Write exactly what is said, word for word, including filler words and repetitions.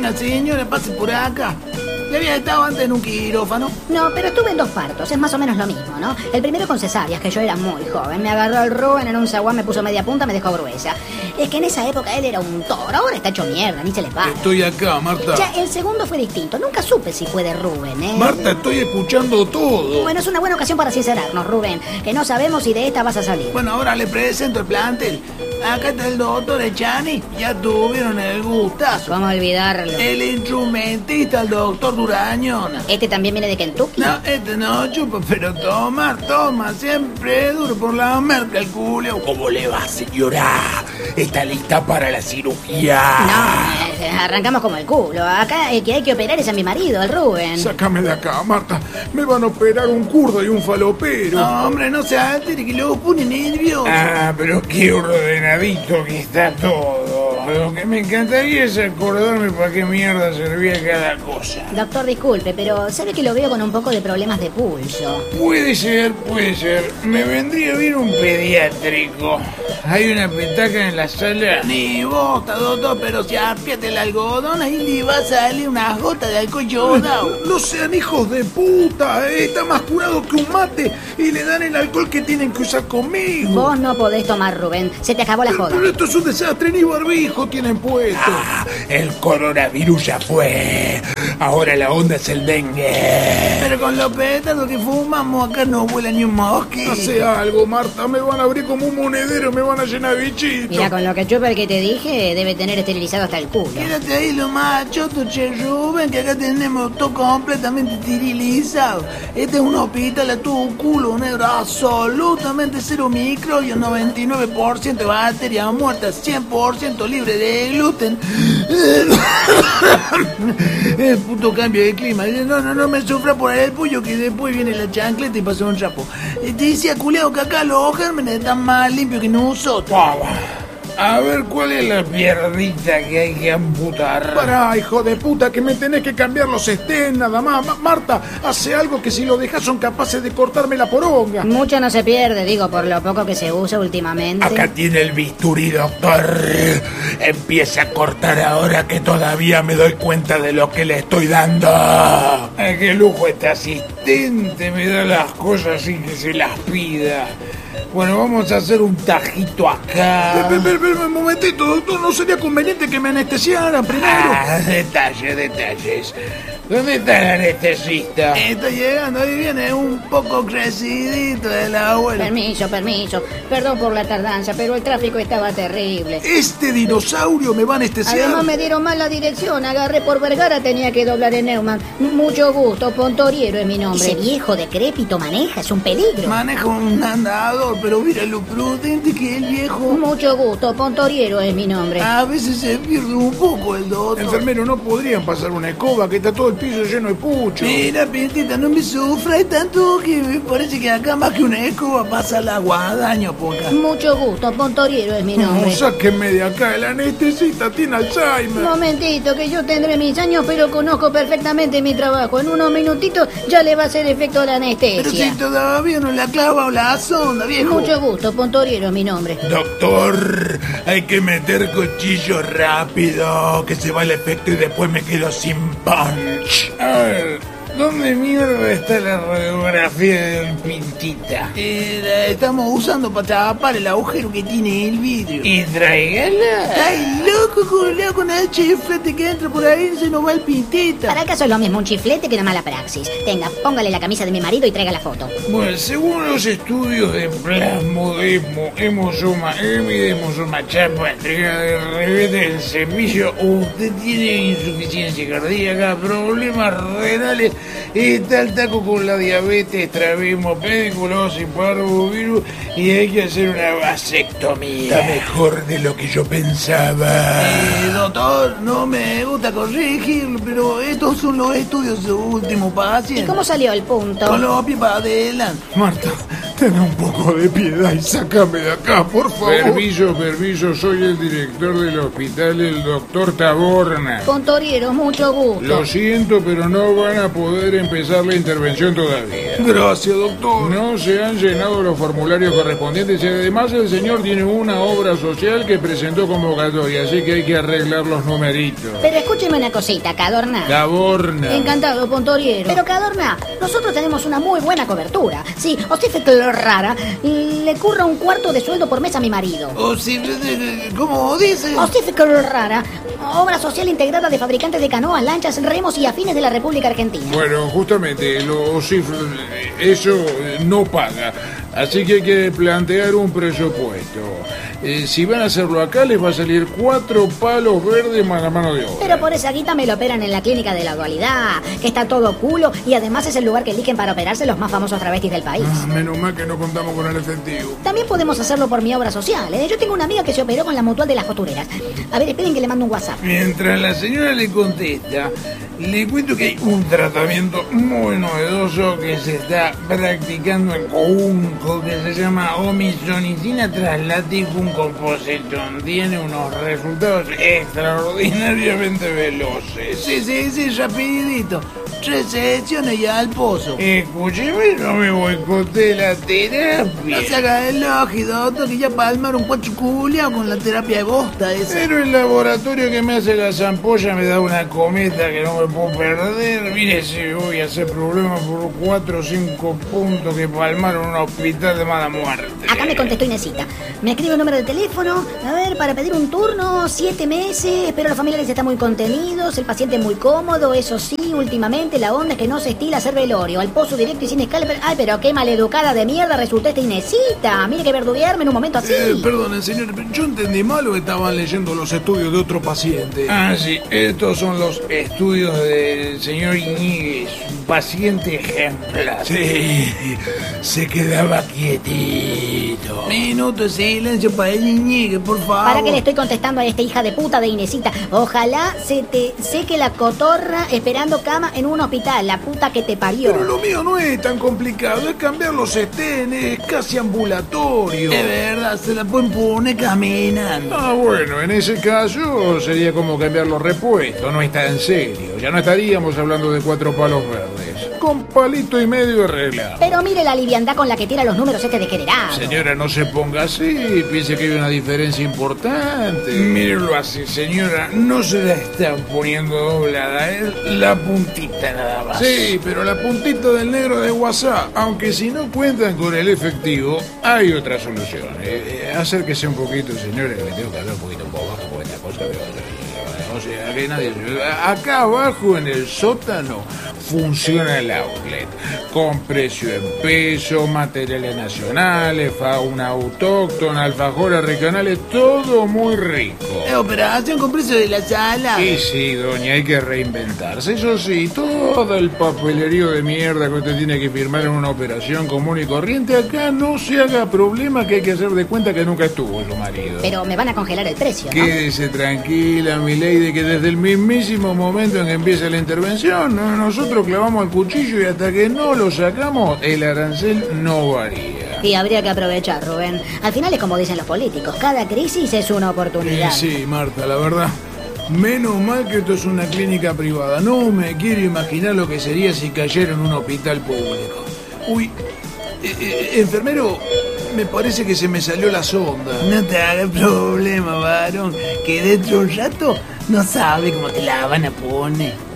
Venga, señora, pase por acá. ¿Ya había estado antes en un quirófano? No, pero estuve en dos partos, es más o menos lo mismo, ¿no? El primero con cesáreas, que yo era muy joven. Me agarró el Rubén en un zaguán, me puso media punta, me dejó gruesa. Es que en esa época él era un toro, ahora está hecho mierda, ni se le paga. Estoy acá, Marta. Ya, el segundo fue distinto, nunca supe si fue de Rubén, ¿eh? Marta, estoy escuchando todo. Bueno, es una buena ocasión para sincerarnos, Rubén, que no sabemos si de esta vas a salir. Bueno, ahora le presento el plantel. Acá está el doctor Echani. Ya tuvieron el gustazo. ¿Cómo olvidarlo? El instrumentista, el doctor Durañona. ¿Este también viene de Kentucky? No, este no chupa, pero toma, toma. Siempre duro por la merca el culio. ¿Cómo le va, señora? ¿Está lista para la cirugía? No, eh, arrancamos como el culo. Acá el que hay que operar es a mi marido, el Rubén. Sácame de acá, Marta. Me van a operar un kurdo y un falopero. No, hombre, no se altere, que luego pone nervioso. Ah, pero qué ordenadito que está todo. Lo que me encantaría es acordarme para qué mierda servía cada cosa. Doctor, disculpe, pero sabe que lo veo con un poco de problemas de pulso. Puede ser, puede ser. Me vendría bien un pediátrico. Hay una petaca en la sala. Ni bosta, doctor, pero si apriete el algodón, ahí le va a salir una gota de alcohol yodado. No sean hijos de puta, eh. Está más curado que un mate y le dan el alcohol que tienen que usar conmigo. Vos no podés tomar, Rubén. Se te acabó la joda. Pero esto es un desastre, ni barbijo tienen puesto. Ah, el coronavirus ya fue. Ahora la onda es el dengue. Pero con los pétalos que fumamos acá no vuela ni un mosquito. Hace algo, Marta. Me van a abrir como un monedero, me van a llenar de bichitos. Mira, con lo que chupa el que te dije, debe tener esterilizado hasta el culo. Quédate ahí lo más choto, che Rubén, que acá tenemos todo completamente esterilizado. Este es un hospital a tu culo, negro, absolutamente cero microbios, noventa y nueve por ciento de bacterias muertas, cien por ciento libre de gluten. El puto cambio de clima. No, no, no me sufra por el puño, que después viene la chancleta y pasa un trapo. Te decía, culiao, que acá los gérmenes están más limpios que nosotros. A ver, ¿cuál es la pierdita que hay que amputar? Pará, hijo de puta, que me tenés que cambiar los estén, nada más. Ma- Marta, hace algo que si lo dejas son capaces de cortarme la poronga. Mucho no se pierde, digo, por lo poco que se usa últimamente. Acá tiene el bisturí, doctor. Empieza a cortar ahora que todavía me doy cuenta de lo que le estoy dando. Ay, qué lujo este asistente, me da las cosas sin que se las pida. Bueno, vamos a hacer un tajito acá. Pero, pero, pero, un momentito, doctor, ¿no sería conveniente que me anestesiaran primero? Ah, detalles, detalles. ¿Dónde está el anestesista? Está llegando, ahí viene un poco crecidito del abuelo. Permiso, permiso. Perdón por la tardanza, pero el tráfico estaba terrible. Este dinosaurio me va a anestesiar. Además me dieron mal la dirección, agarré por Vergara, tenía que doblar en Neumann. M- Mucho gusto, Pontoriero es mi nombre. Ese viejo decrépito maneja, es un peligro. Maneja un andador, pero mira lo prudente que es el viejo. Mucho gusto, Pontoriero es mi nombre. A veces se pierde un poco el doctor. Enfermero, ¿no podrían pasar una escoba que está todo el piso lleno de pucho? Mira, Pintita, no me sufra tanto que me parece que acá más que una escoba pasa la guadaña, poca. Mucho gusto, Pontoriero es mi No, nombre. sáquenme de acá, el anestesista tiene Alzheimer. Momentito, que yo tendré mis años, pero conozco perfectamente mi trabajo. En unos minutitos ya le va a hacer efecto la Pero anestesia. si todavía no la clava o la sonda, viejo. Mucho gusto, Pontoriero es mi nombre. Doctor, hay que meter cuchillo rápido, que se va el efecto y después me quedo sin punch. A ver, ¿dónde mierda está la radiografía del Pintita? Eh, la estamos usando para tapar el agujero que tiene el vidrio. Y tráigala. ¡Ay, loco, culiao, con el chiflete que entra por ahí se nos va el Pintita! Para acaso es lo mismo un chiflete que una mala praxis. Tenga, póngale la camisa de mi marido y traiga la foto. Bueno, según los estudios de plasmodesmo, hemosoma, hemidemosoma, chapa, entrega de revés del servicio, usted tiene insuficiencia cardíaca, problemas renales, está al taco con la diabetes, estrabismo, pediculosis, parvovirus y hay que hacer una vasectomía. Está mejor de lo que yo pensaba. Eh, doctor, no me gusta corregirlo, pero estos son los estudios de su último ¿Y paciente. cómo salió el punto? Con los pies para adelante. Marta, Ten un poco de piedad y sácame de acá, por favor. Permiso, permiso, soy el director del hospital, el doctor Taborna. Contoriero, mucho gusto. Lo siento, pero no van a poder empezar la intervención todavía. Gracias, doctor. No se han llenado los formularios correspondientes y además el señor tiene una obra social que presentó convocatoria, así que hay que arreglar los numeritos. Pero escúcheme una cosita, Cadorna. Taborna. Encantado, Pontoriero. Pero Cadorna, nosotros tenemos una muy buena cobertura. Sí, usted es lo rara. Le curra un cuarto de sueldo por mes a mi marido. O si, ¿cómo dice? Usted es lo rara. Obra social integrada de fabricantes de canoas, lanchas, remos y afines de la República Argentina. Bueno, justamente, los cifras, eso no paga. Así que hay que plantear un presupuesto. Eh, si van a hacerlo acá, les va a salir cuatro palos verdes más la mano de obra. Pero por esa guita me lo operan en la clínica de la dualidad, que está todo culo y además es el lugar que eligen para operarse los más famosos travestis del país. Ah, menos mal que no contamos con el efectivo. También podemos hacerlo por mi obra social, ¿eh? Yo tengo una amiga que se operó con la mutual de las costureras. A ver, esperen que le mando un WhatsApp. Mientras la señora le contesta, le cuento que hay un tratamiento muy novedoso que se está practicando en Counco, que se llama omisonicina traslaticum compositum. Tiene unos resultados extraordinariamente veloces. Sí, sí, sí, rapidito. Tres sesiones y al pozo. Escúcheme, no me boicote la No terapia. se haga el ojo, doctor, que ya palmaron cuatro culiao con la terapia de bosta esa. Pero el laboratorio que me hace la zampolla me da una cometa que no me puedo perder. Mire si voy a hacer problemas por cuatro o cinco puntos que palmaron un hospital de mala muerte. Acá me contestó Inesita. Me escribe un número de teléfono. A ver, para pedir un turno, siete meses. Pero los familiares están muy contenidos. El paciente muy cómodo. Eso sí, últimamente la onda es que no se estila hacer velorio. Al pozo directo y sin escala. Pero- Ay, pero qué maleducada de mierda resultó esta Inesita. Mire que verduguearme en un momento así. Eh, perdonen, señor, yo entendí mal o estaban leyendo los estudios de otro paciente. Ah, sí, estos son los estudios del señor Iñiguez, un paciente ejemplar. Sí, se quedaba quietito. Minuto de silencio para el Iñigue, por favor. Para que le estoy contestando a esta hija de puta de Inesita. Ojalá se te seque la cotorra esperando cama en un hospital. La puta que te parió. Pero lo mío no es tan complicado, es cambiar los estenes, es casi ambulatorio. Es verdad, se la pueden poner caminando. Ah, bueno, en ese caso sería como cambiar los repuestos, no está en serio. Ya no estaríamos hablando de cuatro palos verdes. Con palito y medio arreglado. Pero mire la liviandad con la que tira los números este degenerado. Señora, no se ponga así, piense que hay una diferencia importante. Mírelo así, señora, no se la están poniendo doblada, es la puntita nada más. Sí, pero la puntita del negro de WhatsApp. Aunque si no cuentan con el efectivo, hay otra solución. Eh, eh, acérquese un poquito, señora, que me tengo que hablar un poquito por abajo, porque esta cosa que... O sea, que nadie... Acá abajo en el sótano funciona el outlet, con precio en peso, materiales nacionales, fauna autóctona, alfajores regionales, todo muy rico. Es operación con precio de la sala. Y sí, doña, hay que reinventarse. Eso sí, todo el papelerío de mierda que usted tiene que firmar en una operación común y corriente, acá no se haga problema, que hay que hacer de cuenta que nunca estuvo su marido. Pero me van a congelar el precio, ¿no? Quédese tranquila, mi lady, que desde el mismísimo momento en que empieza la intervención, ¿no? nosotros clavamos el cuchillo y hasta que no lo sacamos, el arancel no varía. Y habría que aprovechar, Rubén. Al final es como dicen los políticos, cada crisis es una oportunidad. Eh, sí, Marta, la verdad. Menos mal que esto es una clínica privada. No me quiero imaginar lo que sería si cayera en un hospital público. Uy, eh, eh, enfermero, me parece que se me salió la sonda. No te hagas problema, varón, que dentro de un rato no sabe cómo te la van a poner.